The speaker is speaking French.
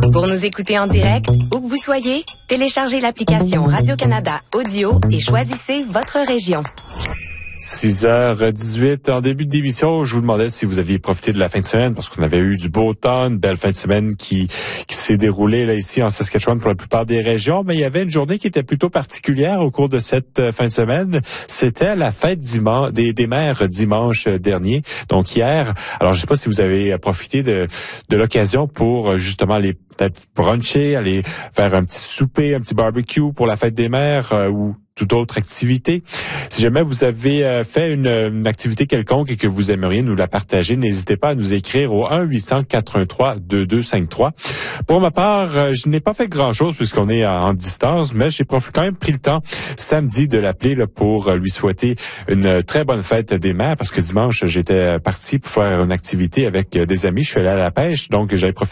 Pour nous écouter en direct, où que vous soyez, téléchargez l'application Radio-Canada Audio et choisissez votre région. 6h18. En début d'émission, je vous demandais si vous aviez profité de la fin de semaine parce qu'on avait eu du beau temps, une belle fin de semaine qui s'est déroulée là ici en Saskatchewan pour la plupart des régions. Mais il y avait une journée qui était plutôt particulière au cours de cette fin de semaine. C'était la fête des mères dimanche dernier, donc hier. Alors, je sais pas si vous avez profité de l'occasion pour justement aller peut-être bruncher, aller faire un petit souper, un petit barbecue pour la fête des mères ou toute autre activité. Si jamais vous avez fait une activité quelconque et que vous aimeriez nous la partager, n'hésitez pas à nous écrire au 1-800-413-2253. Pour ma part, je n'ai pas fait grand-chose puisqu'on est en distance, mais j'ai quand même pris le temps samedi de l'appeler là, pour lui souhaiter une très bonne fête des mères parce que dimanche, j'étais parti pour faire une activité avec des amis. Je suis allé à la pêche, donc j'avais profité